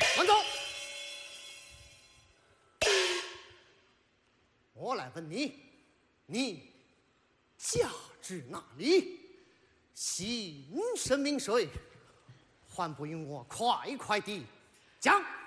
慢走！我来问你，你家至哪里？姓甚名谁？还不用我快快地讲。